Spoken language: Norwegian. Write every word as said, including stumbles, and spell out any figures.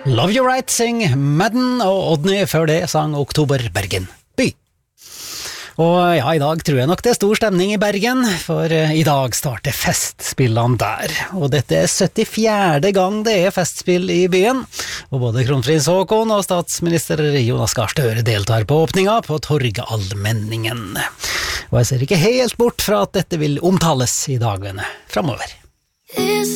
Love You Right Sing Madden, og Odny før det sang Oktober Bergen by. Og ja, i dag tror jeg nok det er stor stemning i Bergen, for i dag starter festspillene der. Og dette er syttifjerde gang det er festspill i byen, og både kronprins Håkon og statsminister Jonas Gahr Støre deltar på åpninga på Torgallmenningen. Og jeg ser ikke helt bort fra at dette vil omtales i dagene fremover.